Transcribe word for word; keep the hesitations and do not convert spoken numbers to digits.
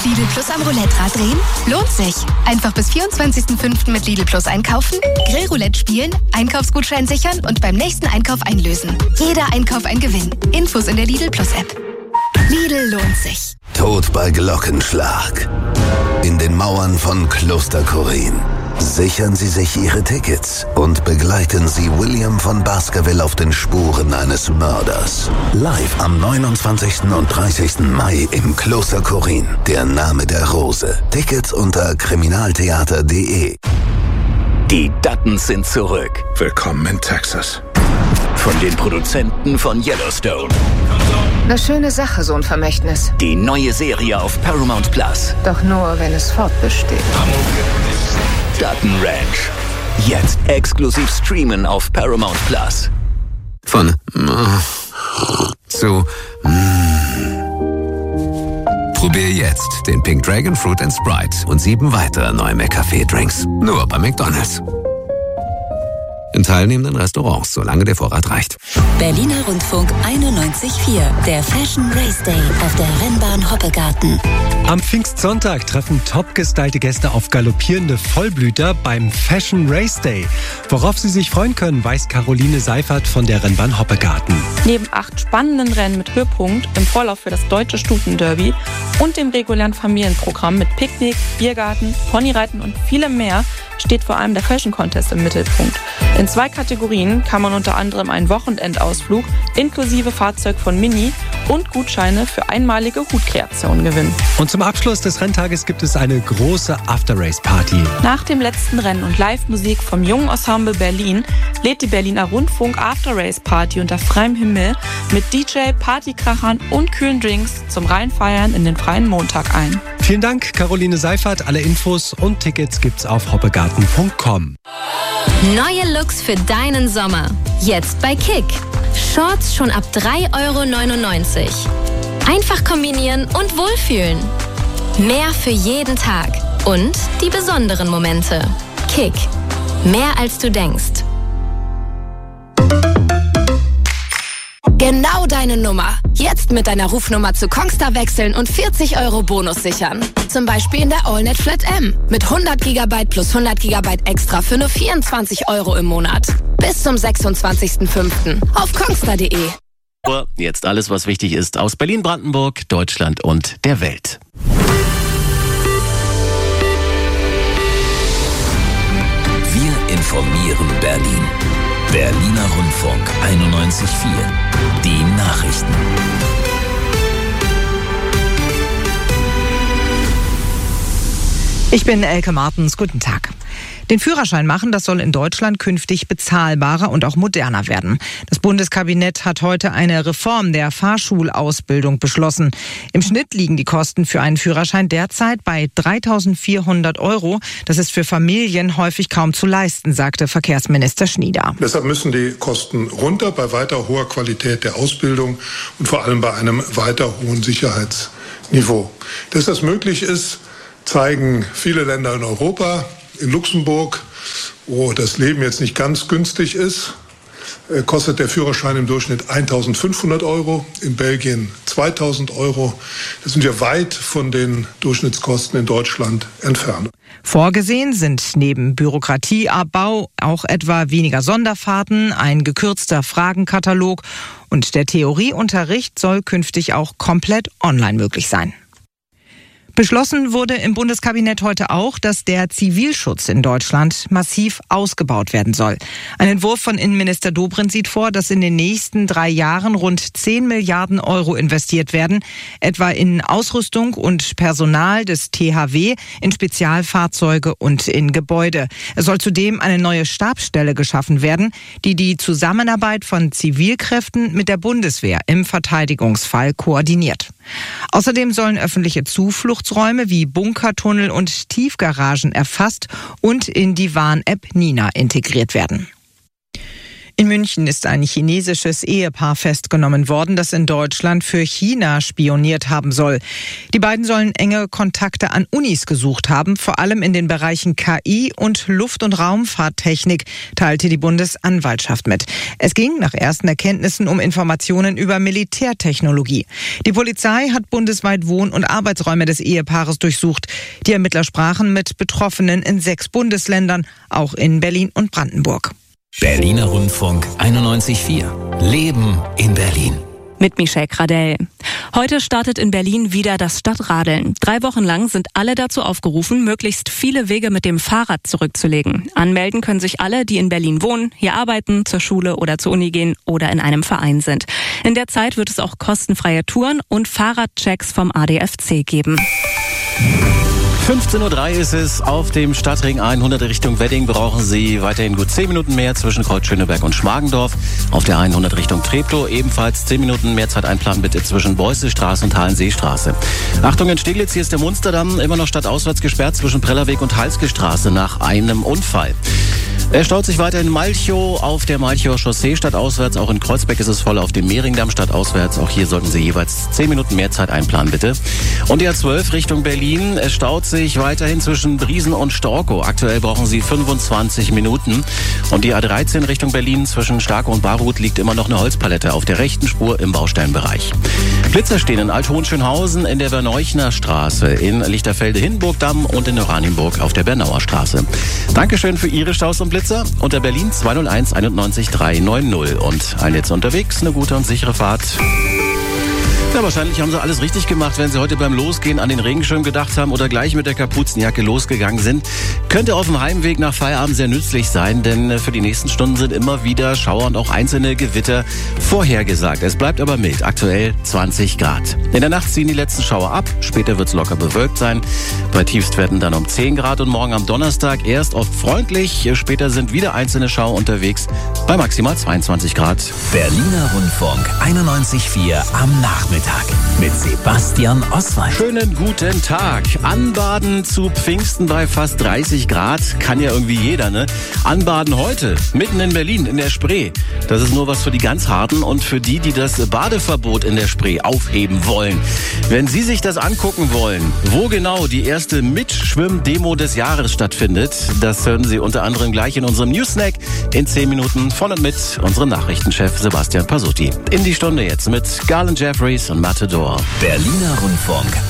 mit Lidl Plus am Roulette-Rad drehen? Lohnt sich. Einfach bis vierundzwanzigsten fünften mit Lidl Plus einkaufen, Grillroulette spielen, Einkaufsgutschein sichern und beim nächsten Einkauf einlösen. Jeder Einkauf ein Gewinn. Infos in der Lidl Plus App. Lidl lohnt sich. Tod bei Glockenschlag. In den Mauern von Kloster Korin. Sichern Sie sich Ihre Tickets und begleiten Sie William von Baskerville auf den Spuren eines Mörders. Live am neunundzwanzigsten und dreißigsten Mai im Kloster Korin. Der Name der Rose. Tickets unter kriminaltheater punkt de. Die Duttons sind zurück. Willkommen in Texas. Von den Produzenten von Yellowstone. Eine schöne Sache, so ein Vermächtnis. Die neue Serie auf Paramount Plus. Doch nur, wenn es fortbesteht. Dutton Ranch. Jetzt exklusiv streamen auf Paramount Plus. Von zu Probier jetzt den Pink Dragon Fruit and Sprite und sieben weitere neue McCafé-Drinks. Nur bei McDonald's. In teilnehmenden Restaurants, solange der Vorrat reicht. Berliner Rundfunk einundneunzig Komma vier, der Fashion Race Day auf der Rennbahn Hoppegarten. Am Pfingstsonntag treffen topgestylte Gäste auf galoppierende Vollblüter beim Fashion Race Day. Worauf sie sich freuen können, weiß Caroline Seifert von der Rennbahn Hoppegarten. Neben acht spannenden Rennen mit Höhepunkt im Vorlauf für das Deutsche Stutenderby und dem regulären Familienprogramm mit Picknick, Biergarten, Ponyreiten und vielem mehr steht vor allem der Fashion Contest im Mittelpunkt. In zwei Kategorien kann man unter anderem einen Wochenendausflug inklusive Fahrzeug von Mini und Gutscheine für einmalige Hutkreationen gewinnen. Und zum Abschluss des Renntages gibt es eine große After-Race-Party. Nach dem letzten Rennen und Live-Musik vom Jungen Ensemble Berlin lädt die Berliner Rundfunk After-Race-Party unter freiem Himmel mit D J, Partykrachern und kühlen Drinks zum Reinfeiern in den freien Montag ein. Vielen Dank, Caroline Seifert. Alle Infos und Tickets gibt's auf hoppegarten punkt com. Neue Looks für deinen Sommer. Jetzt bei Kick. Shorts schon ab drei Euro neunundneunzig. Einfach kombinieren und wohlfühlen. Mehr für jeden Tag. Und die besonderen Momente. Kick. Mehr als du denkst. Genau deine Nummer. Jetzt mit deiner Rufnummer zu Kongstar wechseln und vierzig Euro Bonus sichern. Zum Beispiel in der AllNet Flat M. Mit hundert Gigabyte plus hundert Gigabyte extra für nur vierundzwanzig Euro im Monat. Bis zum sechsundzwanzigsten fünften auf kongstar punkt de. Jetzt alles, was wichtig ist aus Berlin, Brandenburg, Deutschland und der Welt. Wir informieren Berlin. Berliner Rundfunk einundneunzig Komma vier. Die Nachrichten. Ich bin Elke Martens. Guten Tag. Den Führerschein machen, das soll in Deutschland künftig bezahlbarer und auch moderner werden. Das Bundeskabinett hat heute eine Reform der Fahrschulausbildung beschlossen. Im Schnitt liegen die Kosten für einen Führerschein derzeit bei dreitausendvierhundert Euro. Das ist für Familien häufig kaum zu leisten, sagte Verkehrsminister Schnieder. Deshalb müssen die Kosten runter bei weiter hoher Qualität der Ausbildung und vor allem bei einem weiter hohen Sicherheitsniveau. Dass das möglich ist, zeigen viele Länder in Europa. In Luxemburg, wo das Leben jetzt nicht ganz günstig ist, kostet der Führerschein im Durchschnitt eintausendfünfhundert Euro, in Belgien zweitausend Euro. Das sind wir weit von den Durchschnittskosten in Deutschland entfernt. Vorgesehen sind neben Bürokratieabbau auch etwa weniger Sonderfahrten, ein gekürzter Fragenkatalog und der Theorieunterricht soll künftig auch komplett online möglich sein. Beschlossen wurde im Bundeskabinett heute auch, dass der Zivilschutz in Deutschland massiv ausgebaut werden soll. Ein Entwurf von Innenminister Dobrindt sieht vor, dass in den nächsten drei Jahren rund zehn Milliarden Euro investiert werden, etwa in Ausrüstung und Personal des T H W, in Spezialfahrzeuge und in Gebäude. Es soll zudem eine neue Stabsstelle geschaffen werden, die die Zusammenarbeit von Zivilkräften mit der Bundeswehr im Verteidigungsfall koordiniert. Außerdem sollen öffentliche Zufluchtsräume wie Bunkertunnel und Tiefgaragen erfasst und in die Warn-App Nina integriert werden. In München ist ein chinesisches Ehepaar festgenommen worden, das in Deutschland für China spioniert haben soll. Die beiden sollen enge Kontakte an Unis gesucht haben, vor allem in den Bereichen K I und Luft- und Raumfahrttechnik, teilte die Bundesanwaltschaft mit. Es ging nach ersten Erkenntnissen um Informationen über Militärtechnologie. Die Polizei hat bundesweit Wohn- und Arbeitsräume des Ehepaares durchsucht. Die Ermittler sprachen mit Betroffenen in sechs Bundesländern, auch in Berlin und Brandenburg. Berliner Rundfunk einundneunzig Komma vier. Leben in Berlin. Mit Michelle Gradell. Heute startet in Berlin wieder das Stadtradeln. Drei Wochen lang sind alle dazu aufgerufen, möglichst viele Wege mit dem Fahrrad zurückzulegen. Anmelden können sich alle, die in Berlin wohnen, hier arbeiten, zur Schule oder zur Uni gehen oder in einem Verein sind. In der Zeit wird es auch kostenfreie Touren und Fahrradchecks vom A D F C geben. fünfzehn Uhr drei ist es. Auf dem Stadtring hundert Richtung Wedding brauchen Sie weiterhin gut zehn Minuten mehr zwischen Kreuz Schöneberg und Schmargendorf. Auf der hundert Richtung Treptow ebenfalls zehn Minuten mehr Zeit einplanen bitte zwischen Beußestraße und Hallenseestraße. Achtung, in Steglitz, hier ist der Munsterdamm immer noch stadtauswärts gesperrt zwischen Prellerweg und Halsgestraße nach einem Unfall. Er staut sich weiter in Malchow auf der Malchower Chaussee stadtauswärts. Auch in Kreuzberg ist es voll auf dem Mehringdamm stadtauswärts. Auch hier sollten Sie jeweils zehn Minuten mehr Zeit einplanen, bitte. Und die A zwölf Richtung Berlin. Es staut sich weiterhin zwischen Briesen und Storkow. Aktuell brauchen Sie fünfundzwanzig Minuten. Und die A dreizehn Richtung Berlin zwischen Starkow und Barruth liegt immer noch eine Holzpalette auf der rechten Spur im Baustellenbereich. Blitzer stehen in Alt-Hohenschönhausen in der Berneuchner Straße, in Lichterfelde-Hindenburgdamm und in Oranienburg auf der Bernauer Straße. Dankeschön für Ihre Staus und Blitzer. Unter Berlin zwei null eins einundneunzig drei neun null. Und ein Netz unterwegs, eine gute und sichere Fahrt. Ja, wahrscheinlich haben Sie alles richtig gemacht, wenn Sie heute beim Losgehen an den Regenschirm gedacht haben oder gleich mit der Kapuzenjacke losgegangen sind. Könnte auf dem Heimweg nach Feierabend sehr nützlich sein, denn für die nächsten Stunden sind immer wieder Schauer und auch einzelne Gewitter vorhergesagt. Es bleibt aber mild, aktuell zwanzig Grad. In der Nacht ziehen die letzten Schauer ab, später wird es locker bewölkt sein. Bei Tiefstwerten dann um zehn Grad und morgen am Donnerstag erst oft freundlich, später sind wieder einzelne Schauer unterwegs bei maximal zweiundzwanzig Grad. Berliner Rundfunk einundneunzig Komma vier am Nachmittag. Mit Sebastian Oswald. Schönen guten Tag. Anbaden zu Pfingsten bei fast dreißig Grad kann ja irgendwie jeder, ne? Anbaden heute, mitten in Berlin, in der Spree. Das ist nur was für die ganz Harten und für die, die das Badeverbot in der Spree aufheben wollen. Wenn Sie sich das angucken wollen, wo genau die erste Mitschwimm-Demo des Jahres stattfindet, das hören Sie unter anderem gleich in unserem Newsnack in zehn Minuten von und mit unserem Nachrichtenchef Sebastian Pasutti. In die Stunde jetzt mit Garland Jeffries und Matador. Berliner Rundfunk